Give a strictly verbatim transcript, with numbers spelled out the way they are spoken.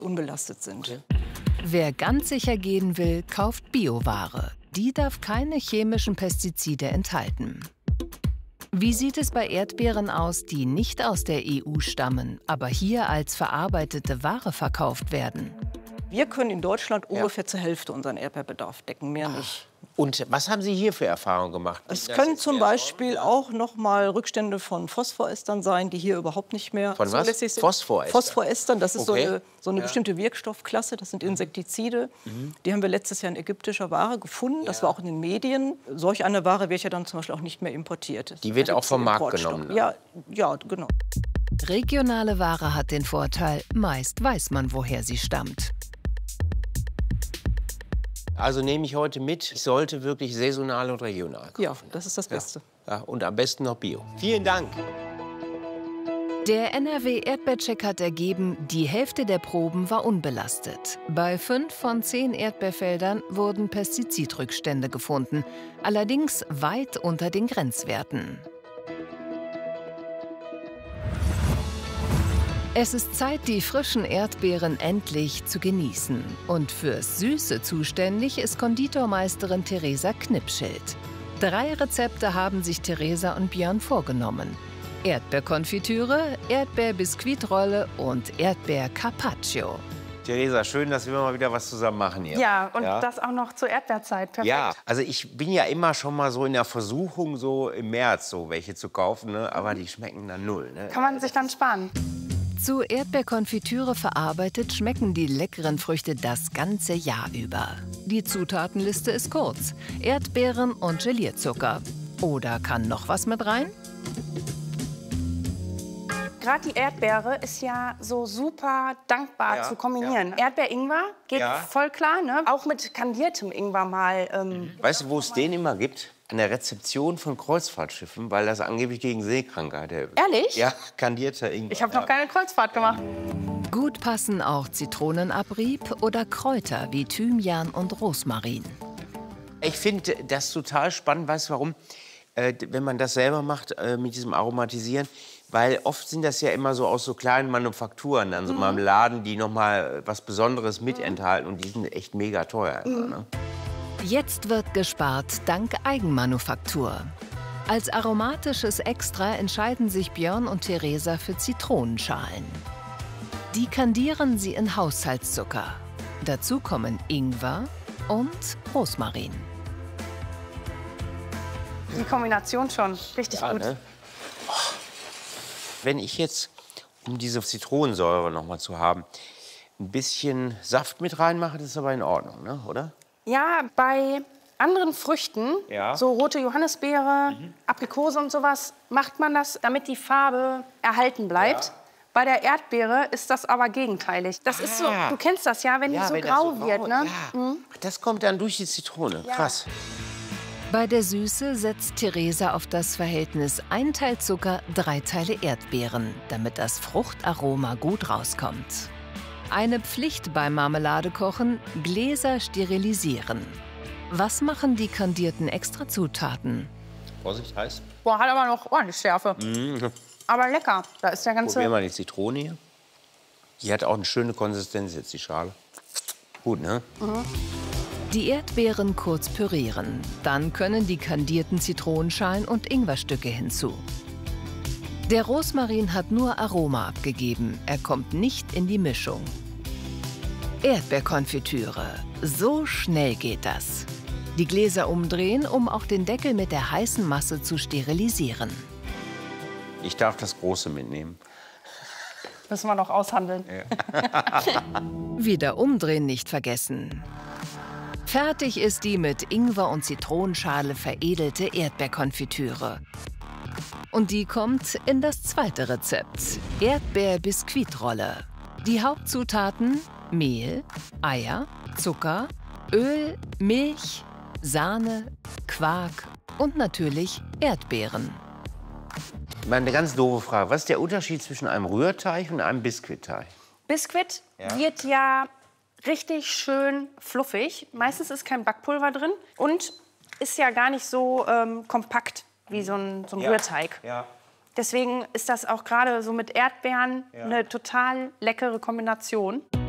unbelastet sind. Okay. Wer ganz sicher gehen will, kauft Bioware. Die darf keine chemischen Pestizide enthalten. Wie sieht es bei Erdbeeren aus, die nicht aus der E U stammen, aber hier als verarbeitete Ware verkauft werden? Wir können in Deutschland Ja. ungefähr zur Hälfte unseren Erdbeerbedarf decken, mehr nicht. Und was haben Sie hier für Erfahrungen gemacht? Es Das können ist zum mehr Beispiel auch noch mal Rückstände von Phosphorestern sein, die hier überhaupt nicht mehr Von was? zulässig sind. Phosphorester? Phosphorestern, das ist Okay. so eine, so eine Ja. bestimmte Wirkstoffklasse, das sind Insektizide. Die haben wir letztes Jahr in ägyptischer Ware gefunden, das Ja. war auch in den Medien. Solch eine Ware wird ja dann zum Beispiel auch nicht mehr importiert. Die wird Da auch gibt's vom den Markt Importstopp. genommen, ne? Ja, ja, genau. Regionale Ware hat den Vorteil, meist weiß man, woher sie stammt. Also nehme ich heute mit, ich sollte wirklich saisonal und regional kaufen. Ja, das ist das Beste. Ja, und am besten noch Bio. Vielen Dank. Der N R W-Erdbeercheck hat ergeben, die Hälfte der Proben war unbelastet. Bei fünf von zehn Erdbeerfeldern wurden Pestizidrückstände gefunden, allerdings weit unter den Grenzwerten. Es ist Zeit, die frischen Erdbeeren endlich zu genießen. Und fürs Süße zuständig ist Konditormeisterin Theresa Knipschild. Drei Rezepte haben sich Theresa und Björn vorgenommen: Erdbeerkonfitüre, Erdbeerbiskuitrolle und Erdbeer-Carpaccio. Theresa, schön, dass wir mal wieder was zusammen machen hier. Ja, und das auch noch zur Erdbeerzeit. Perfekt. Ja, also ich bin ja immer schon mal so in der Versuchung, so im März so welche zu kaufen, ne? Aber die schmecken dann null. Ne? Kann man sich dann sparen. Zu Erdbeerkonfitüre verarbeitet schmecken die leckeren Früchte das ganze Jahr über. Die Zutatenliste ist kurz: Erdbeeren und Gelierzucker. Oder kann noch was mit rein? Gerade die Erdbeere ist ja so super dankbar Ja, zu kombinieren. Erdbeer-Ingwer geht Ja. voll klar, ne? Auch mit kandiertem Ingwer mal. Ähm, Weißt du, wo es den immer gibt? An der Rezeption von Kreuzfahrtschiffen, weil das angeblich gegen Seekrankheit hilft. Ehrlich? Ja, kandierter Ingwer. Ich habe noch keine Kreuzfahrt gemacht. Gut passen auch Zitronenabrieb oder Kräuter wie Thymian und Rosmarin. Ich finde das total spannend. Weißt du warum? Äh, wenn man das selber macht äh, mit diesem Aromatisieren. Weil oft sind das ja immer so aus so kleinen Manufakturen, dann so Marmeladen, die noch mal was Besonderes mit enthalten. Und die sind echt mega teuer. Einfach, ne? Jetzt wird gespart dank Eigenmanufaktur. Als aromatisches Extra entscheiden sich Björn und Theresa für Zitronenschalen. Die kandieren sie in Haushaltszucker. Dazu kommen Ingwer und Rosmarin. Die Kombination schon richtig Ja, gut. ne? Oh. Wenn ich jetzt, um diese Zitronensäure noch mal zu haben, ein bisschen Saft mit reinmache, das ist aber in Ordnung, ne? Oder? Ja, bei anderen Früchten, Ja. so rote Johannisbeere, Aprikose und sowas, macht man das, damit die Farbe erhalten bleibt. Ja. Bei der Erdbeere ist das aber gegenteilig. Das ist so, Ah. du kennst das ja, wenn die so wenn das grau wird, ne? Ja. Ach, das kommt dann durch die Zitrone. Krass. Bei der Süße setzt Theresa auf das Verhältnis ein Teil Zucker, drei Teile Erdbeeren, damit das Fruchtaroma gut rauskommt. Eine Pflicht beim Marmeladekochen: Gläser sterilisieren. Was machen die kandierten Extrazutaten? Vorsicht, heiß. Boah, hat aber noch ordentlich Schärfe. Aber lecker. Da ist der ganze... Probieren wir die Zitrone hier. Die hat auch eine schöne Konsistenz jetzt, die Schale. Gut, ne? Die Erdbeeren kurz pürieren. Dann können die kandierten Zitronenschalen und Ingwerstücke hinzu. Der Rosmarin hat nur Aroma abgegeben. Er kommt nicht in die Mischung. Erdbeerkonfitüre. So schnell geht das. Die Gläser umdrehen, um auch den Deckel mit der heißen Masse zu sterilisieren. Ich darf das Große mitnehmen. Müssen wir noch aushandeln. Wieder umdrehen nicht vergessen. Fertig ist die mit Ingwer und Zitronenschale veredelte Erdbeerkonfitüre. Und die kommt in das zweite Rezept: Erdbeerbiskuitrolle. Die Hauptzutaten: Mehl, Eier, Zucker, Öl, Milch, Sahne, Quark und natürlich Erdbeeren. Mal eine ganz doofe Frage. Was ist der Unterschied zwischen einem Rührteig und einem Biskuitteig? Biskuit Ja. wird ja richtig schön fluffig. Meistens ist kein Backpulver drin und ist ja gar nicht so ähm, kompakt wie so ein, so ein Rührteig. Ja. Deswegen ist das auch gerade so mit Erdbeeren Ja. eine total leckere Kombination.